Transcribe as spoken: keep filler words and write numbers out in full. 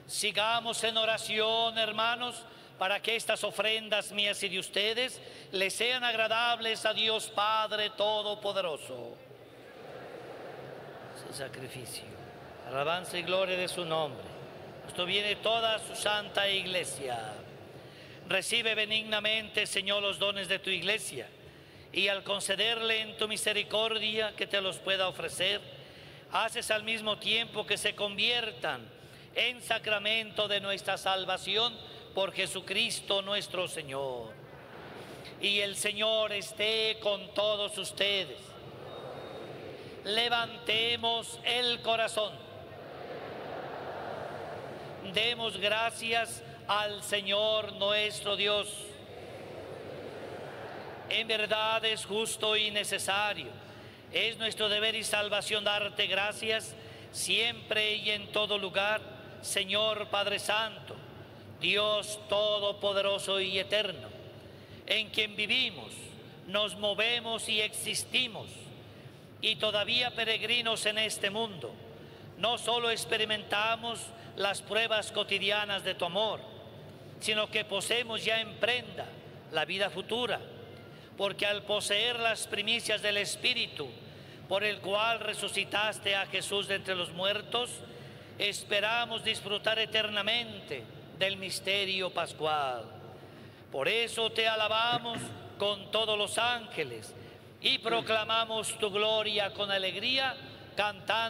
Sigamos en oración, hermanos, para que estas ofrendas mías y de ustedes les sean agradables a Dios Padre Todopoderoso. Su sacrificio, alabanza y gloria de su nombre. Esto viene toda su santa iglesia. Recibe benignamente, Señor, los dones de tu iglesia, y al concederle en tu misericordia que te los pueda ofrecer, haces al mismo tiempo que se conviertan en sacramento de nuestra salvación por Jesucristo nuestro Señor. Y el Señor esté con todos ustedes. Levantemos el corazón. Demos gracias al Señor nuestro Dios. En verdad es justo y necesario. Es nuestro deber y salvación darte gracias siempre y en todo lugar, Señor Padre Santo, Dios Todopoderoso y Eterno, en quien vivimos, nos movemos y existimos, y todavía peregrinos en este mundo. No solo experimentamos las pruebas cotidianas de tu amor, sino que poseemos ya en prenda la vida futura, porque al poseer las primicias del Espíritu, por el cual resucitaste a Jesús de entre los muertos, esperamos disfrutar eternamente del misterio pascual. Por eso te alabamos con todos los ángeles y proclamamos tu gloria con alegría, cantando